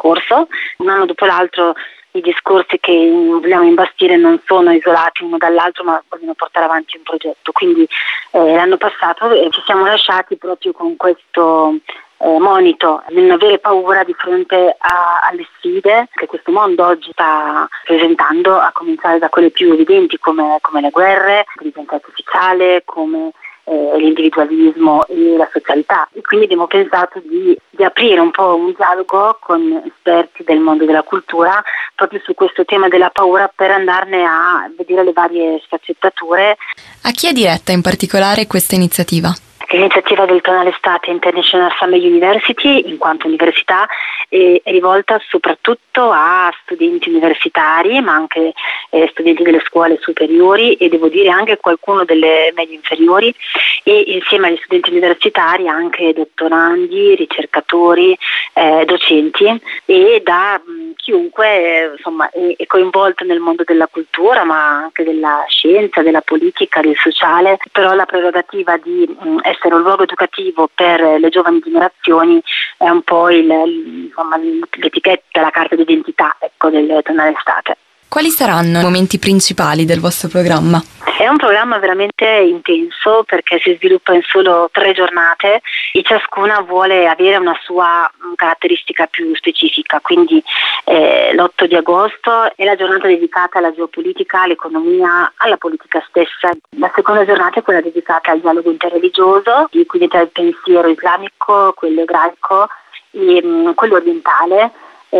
percorso. Un anno dopo l'altro i discorsi che vogliamo imbastire non sono isolati uno dall'altro, ma vogliono portare avanti un progetto. Quindi l'anno passato ci siamo lasciati proprio con questo monito, non avere paura di fronte alle sfide che questo mondo oggi sta presentando, a cominciare da quelle più evidenti come le guerre, l'intelligenza artificiale, come l'individualismo e la socialità. E quindi abbiamo pensato di aprire un po' un dialogo con esperti del mondo della cultura proprio su questo tema della paura, per andarne a vedere le varie sfaccettature. A chi è diretta in particolare questa iniziativa? L'iniziativa del Tonale Estate International Family University, in quanto università, è rivolta soprattutto a studenti universitari, ma anche studenti delle scuole superiori e devo dire anche qualcuno delle medie inferiori, e insieme agli studenti universitari anche dottorandi, ricercatori, docenti, e da chiunque insomma è coinvolto nel mondo della cultura, ma anche della scienza, della politica, del sociale. Però la prerogativa di essere un luogo educativo per le giovani generazioni è un po' l'etichetta, la carta d'identità, ecco, del Tonale Estate. Quali saranno i momenti principali del vostro programma? È un programma veramente intenso perché si sviluppa in solo 3 giornate e ciascuna vuole avere una sua caratteristica più specifica. Quindi l'8 di agosto è la giornata dedicata alla geopolitica, all'economia, alla politica stessa. La seconda giornata è quella dedicata al dialogo interreligioso, quindi tra il pensiero islamico, quello ebraico e quello orientale,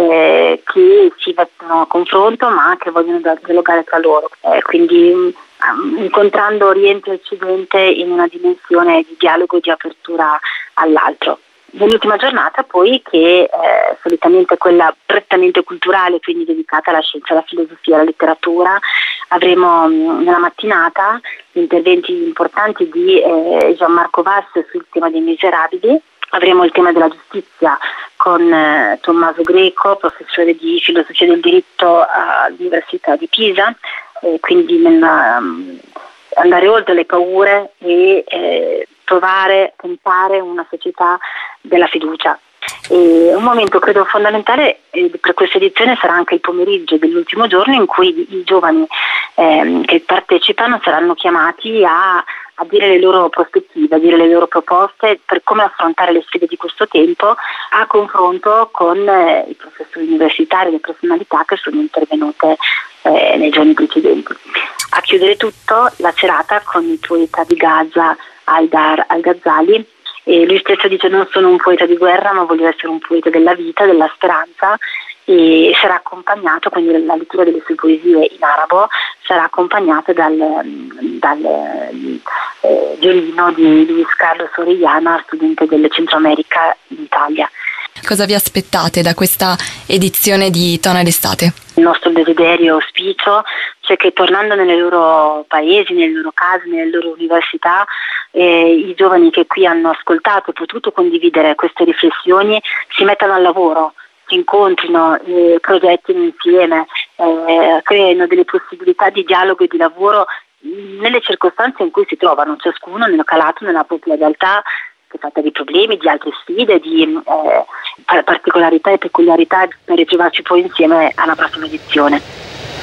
che si mettono a confronto ma che vogliono dialogare tra loro, quindi incontrando Oriente e Occidente in una dimensione di dialogo e di apertura all'altro. Nell'ultima giornata poi, che solitamente è quella prettamente culturale, quindi dedicata alla scienza, alla filosofia, alla letteratura, avremo nella mattinata interventi importanti di Gianmarco Vass sul tema dei Miserabili. Avremo il tema della giustizia con Tommaso Greco, professore di filosofia del diritto all'Università di Pisa, quindi andare oltre le paure e tentare una società della fiducia. E un momento credo fondamentale per questa edizione sarà anche il pomeriggio dell'ultimo giorno, in cui i giovani che partecipano saranno chiamati a dire le loro prospettive, a dire le loro proposte per come affrontare le sfide di questo tempo, a confronto con i professori universitari, le personalità che sono intervenute nei giorni precedenti. A chiudere tutto la serata con il poeta di Gaza Haidar al-Ghazali. E lui stesso dice: non sono un poeta di guerra, ma voglio essere un poeta della vita, della speranza, e sarà accompagnato, quindi la lettura delle sue poesie in arabo sarà accompagnata dal violino di Luis Carlos Orellana, studente del Centro America in Italia. Cosa vi aspettate da questa edizione di Tonale Estate? Il nostro desiderio e auspicio è che, tornando nelle loro paesi, nelle loro case, nelle loro università, i giovani che qui hanno ascoltato e potuto condividere queste riflessioni si mettano al lavoro, si incontrino, progettino insieme, creino delle possibilità di dialogo e di lavoro nelle circostanze in cui si trovano, ciascuno nel calato, nella propria realtà, che è fatta di problemi, di altre sfide, di particolarità e peculiarità, per ritrovarci poi insieme alla prossima edizione.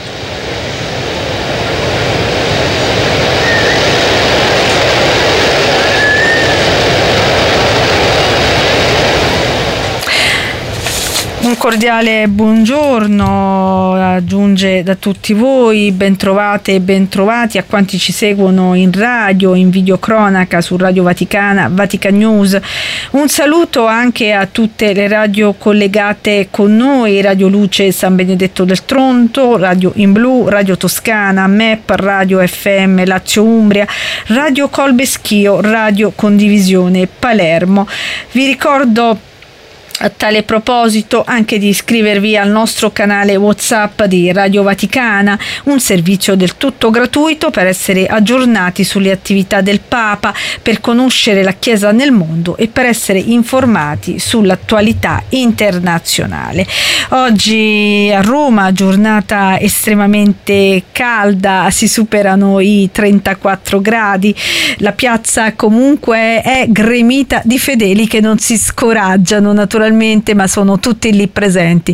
Un cordiale buongiorno aggiunge da tutti voi, bentrovate e bentrovati a quanti ci seguono in radio, in videocronaca su Radio Vaticana, Vatican News. Un saluto anche a tutte le radio collegate con noi: Radio Luce San Benedetto del Tronto, Radio In Blu, Radio Toscana, MEP, Radio FM Lazio Umbria, Radio Colbe Schio, Radio Condivisione Palermo. Vi ricordo a tale proposito anche di iscrivervi al nostro canale WhatsApp di Radio Vaticana, un servizio del tutto gratuito per essere aggiornati sulle attività del Papa, per conoscere la Chiesa nel mondo e per essere informati sull'attualità internazionale. Oggi a Roma, giornata estremamente calda, si superano i 34 gradi, la piazza comunque è gremita di fedeli che non si scoraggiano naturalmente, ma sono tutti lì presenti